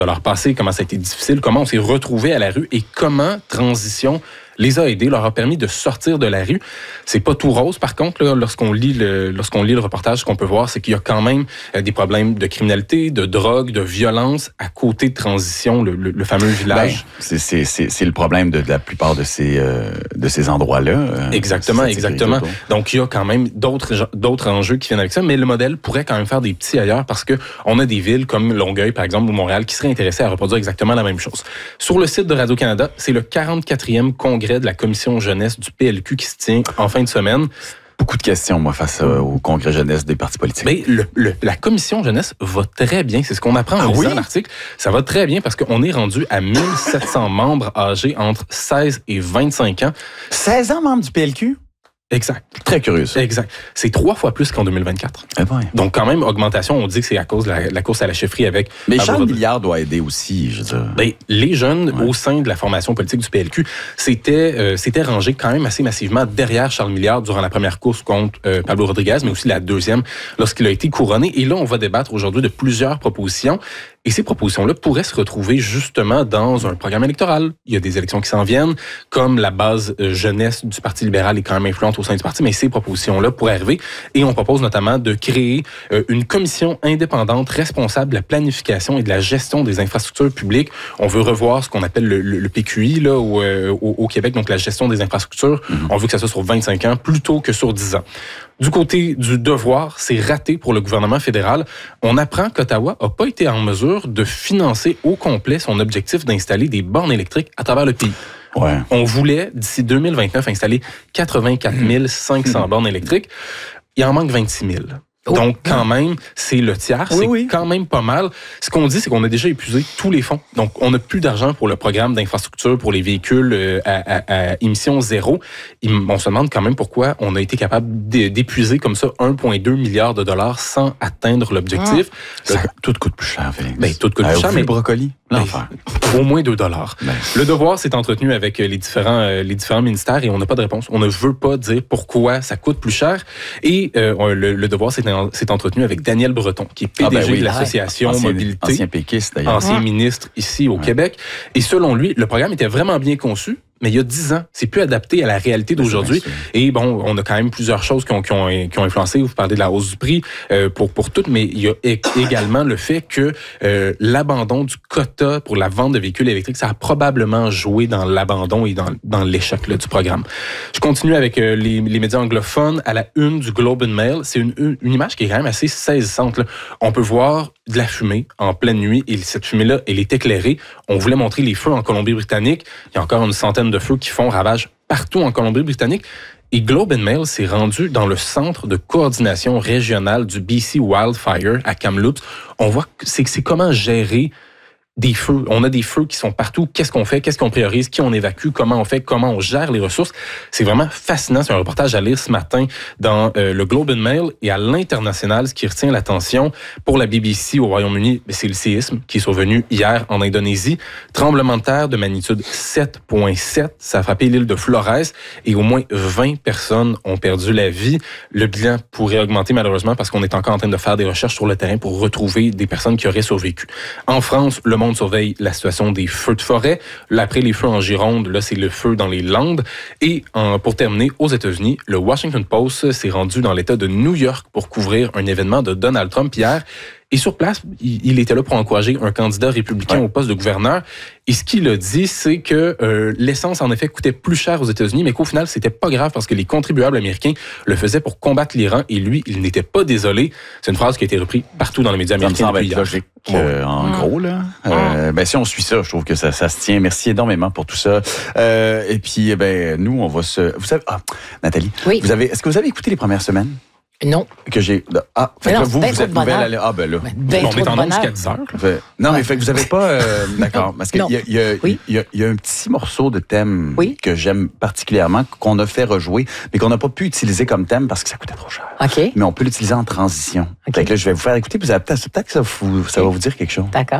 de leur passé, comment ça a été difficile, comment on s'est retrouvé à la rue et comment Transition les a aidés, leur a permis de sortir de la rue. C'est pas tout rose, par contre, là, lorsqu'on lit le reportage, ce qu'on peut voir, c'est qu'il y a quand même des problèmes de criminalité, de drogue, de violence à côté de Transition, le fameux village. Ben, c'est le problème de la plupart de ces endroits-là. Exactement. Donc, il y a quand même d'autres enjeux qui viennent avec ça, mais le modèle pourrait quand même faire des petits ailleurs parce que on a des villes comme Longueuil, par exemple, ou Montréal, qui seraient intéressées à reproduire exactement la même chose. Sur le site de Radio-Canada, c'est le 44e congrès de la commission jeunesse du PLQ qui se tient en fin de semaine. Beaucoup de questions, moi, face au congrès jeunesse des partis politiques. Mais la commission jeunesse va très bien. C'est ce qu'on apprend en lisant l'article. Ça va très bien parce qu'on est rendu à 1700 membres âgés entre 16 et 25 ans. 16 ans membres du PLQ? Exact. Très curieux, ça. Exact. C'est 3 fois plus qu'en 2024. Eh ben. Donc, quand même, augmentation. On dit que c'est à cause de la course à la chefferie avec... Mais Charles Milliard doit aider aussi, je veux dire. Ben, les jeunes, au sein de la formation politique du PLQ, s'étaient rangés quand même assez massivement derrière Charles Milliard durant la première course contre Pablo Rodriguez, mais aussi la deuxième lorsqu'il a été couronné. Et là, on va débattre aujourd'hui de plusieurs propositions. Et ces propositions-là pourraient se retrouver justement dans un programme électoral. Il y a des élections qui s'en viennent, comme la base jeunesse du Parti libéral est quand même influente au sein du parti, mais ces propositions-là pourraient arriver. Et on propose notamment de créer une commission indépendante responsable de la planification et de la gestion des infrastructures publiques. On veut revoir ce qu'on appelle le PQI là, au Québec, donc la gestion des infrastructures. On veut que ça soit sur 25 ans plutôt que sur 10 ans. Du côté du devoir, c'est raté pour le gouvernement fédéral. On apprend qu'Ottawa n'a pas été en mesure de financer au complet son objectif d'installer des bornes électriques à travers le pays. Ouais. On voulait, d'ici 2029, installer 84 500 bornes électriques. Il en manque 26 000. Donc, quand même, c'est le tiers. C'est quand même pas mal. Ce qu'on dit, c'est qu'on a déjà épuisé tous les fonds. Donc, on n'a plus d'argent pour le programme d'infrastructure pour les véhicules à émissions zéro. On se demande quand même pourquoi on a été capable d'épuiser comme ça 1,2 milliard de dollars sans atteindre l'objectif. Tout coûte plus cher, Félix. Ben, tout coûte plus cher. Mais le brocoli, l'enfer. Au moins 2 dollars. Le devoir s'est entretenu avec les différents ministères et on n'a pas de réponse. On ne veut pas dire pourquoi ça coûte plus cher. Et le devoir s'est entretenu avec Daniel Breton, qui est PDG de l'association Mobilité. Ancien péquiste, d'ailleurs. Ancien ministre ici au Québec. Et selon lui, le programme était vraiment bien conçu, mais il y a 10 ans, c'est plus adapté à la réalité d'aujourd'hui. Et bon, on a quand même plusieurs choses qui ont influencé. Vous parlez de la hausse du prix pour toutes, mais il y a également le fait que l'abandon du quota pour la vente de véhicules électriques, ça a probablement joué dans l'abandon et dans l'échec là, du programme. Je continue avec les médias anglophones. À la une du Globe and Mail, c'est une image qui est quand même assez saisissante. Là. On peut voir de la fumée en pleine nuit et cette fumée-là, elle est éclairée. On voulait montrer les feux en Colombie-Britannique. Il y a encore une centaine de feux qui font ravage partout en Colombie-Britannique. Et Globe and Mail s'est rendu dans le centre de coordination régionale du BC Wildfire à Kamloops. On voit que c'est comment gérer des feux. On a des feux qui sont partout. Qu'est-ce qu'on fait? Qu'est-ce qu'on priorise? Qui on évacue? Comment on fait? Comment on gère les ressources? C'est vraiment fascinant. C'est un reportage à lire ce matin dans le Globe and Mail et à l'international. Ce qui retient l'attention pour la BBC au Royaume-Uni, c'est le séisme qui est survenu hier en Indonésie. Tremblement de terre de magnitude 7,7. Ça a frappé l'île de Flores et au moins 20 personnes ont perdu la vie. Le bilan pourrait augmenter malheureusement parce qu'on est encore en train de faire des recherches sur le terrain pour retrouver des personnes qui auraient survécu. En France, le monde surveille la situation des feux de forêt. Là, après les feux en Gironde, là, c'est le feu dans les Landes. Et pour terminer, aux États-Unis, le Washington Post s'est rendu dans l'État de New York pour couvrir un événement de Donald Trump hier. Et sur place, il était là pour encourager un candidat républicain au poste de gouverneur. Et ce qu'il a dit, c'est que l'essence, en effet, coûtait plus cher aux États-Unis, mais qu'au final, c'était pas grave parce que les contribuables américains le faisaient pour combattre l'Iran et lui, il n'était pas désolé. C'est une phrase qui a été reprise partout dans les médias américains. Ça me semble logique, en gros, là. Ben, si on suit ça, je trouve que ça se tient. Merci énormément pour tout ça. Et puis, nous, on va se... Vous savez... Nathalie, est-ce que vous avez écouté les premières semaines? Non. Que j'ai. Fait que vous êtes nouvelle aller. Ah, ben là. On est en 11 4 heures. Non, mais fait que vous avez pas. D'accord. Parce qu'il y a un petit morceau de thème que j'aime particulièrement, qu'on a fait rejouer, mais qu'on n'a pas pu utiliser comme thème parce que ça coûtait trop cher. OK. Mais on peut l'utiliser en transition. Fait que là, je vais vous faire écouter, puis peut-être que ça va vous dire quelque chose. D'accord.